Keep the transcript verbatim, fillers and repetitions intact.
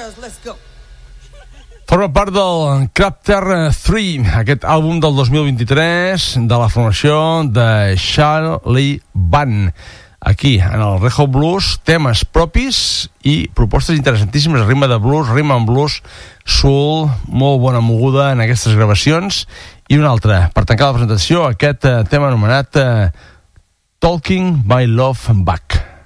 Forma part del Crafter tres, aquest àlbum del dos mil vint-i-tres de la formació de Charlie Band. Aquí, en el Red Hot Blues, temes propis i propostes interessantíssimes, rima de blues, rima en blues, soul, molt bona moguda en aquestes gravacions. I una altra, per tancar la presentació, aquest tema anomenat uh, Talking My Love Back.